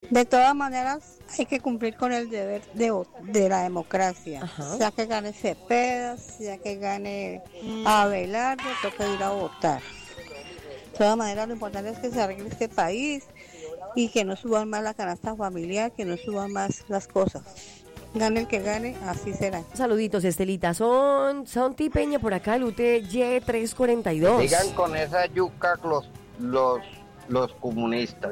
De todas maneras, hay que cumplir con el deber de la democracia. Ajá. Sea que gane Cepeda, sea que gane Abelardo, toca ir a votar. De todas maneras, lo importante es que se arregle este país y que no suban más la canasta familiar, que no suban más las cosas. Gane el que gane, así será. Saluditos, Estelita. Son Peña por acá, el UTY 342. Sigan con esa yuca los comunistas.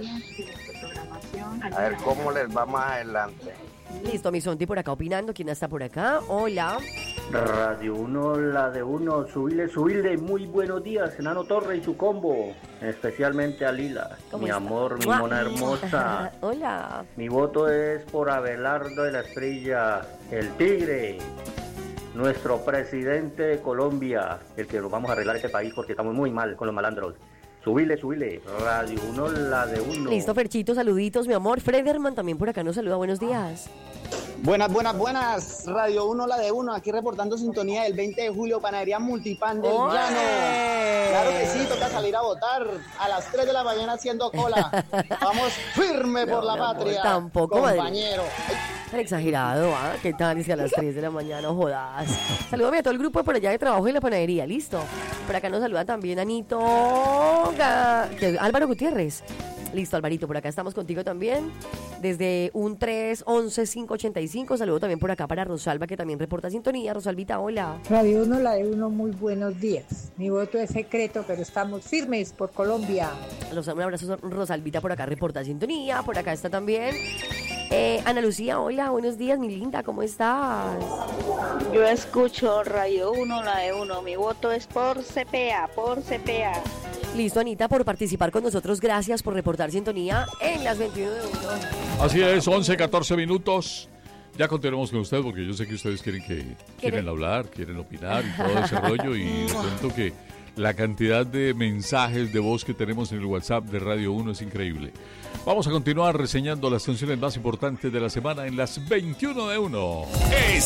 A ver cómo les va más adelante. Listo, mi Sonti por acá opinando. ¿Quién está por acá? Hola. Radio 1, la de 1, subile, muy buenos días, Enano Torre y su combo, especialmente a Lila, ¿Cómo mi está? amor, mi mona hermosa. Hola. Mi voto es por Abelardo de la Estrella, el tigre, nuestro presidente de Colombia, el que nos vamos a arreglar este país porque estamos muy mal con los malandros. Subile, Radio 1, la de 1. Listo, Ferchito, saluditos, mi amor. Frederman también por acá nos saluda. Buenos días. Buenas, Radio 1, la de 1, aquí reportando sintonía del 20 de julio, Panadería Multipan del ¡Ole! Llano. Claro que sí, toca salir a votar a las 3 de la mañana haciendo cola. Vamos firme por la mi amor, patria, tampoco, compañero. Tan exagerado, ¿ah? ¿Qué tal? Dice a las 3 de la mañana, jodas. Salúdame a todo el grupo por allá de trabajo en la panadería, listo. Por acá nos saluda también Anito Álvaro Gutiérrez. Listo, Alvarito, por acá estamos contigo también. Desde un 311-585. Saludo también por acá para Rosalba, que también reporta sintonía. Rosalvita, hola. Radio 1, la de 1, muy buenos días. Mi voto es secreto, pero estamos firmes por Colombia. Un abrazo, Rosalvita, por acá reporta sintonía. Por acá está también Ana Lucía, hola, buenos días, mi linda, ¿cómo estás? Yo escucho Radio 1, la de 1. Mi voto es por CPA, Listo, Anita, por participar con nosotros. Gracias por reportar sintonía en las 21 de 1. Así es, 11:14 minutos. Ya continuamos con ustedes porque yo sé que ustedes quieren hablar, quieren opinar y todo ese rollo. Y les cuento que la cantidad de mensajes de voz que tenemos en el WhatsApp de Radio 1 es increíble. Vamos a continuar reseñando las canciones más importantes de la semana en las 21 de 1.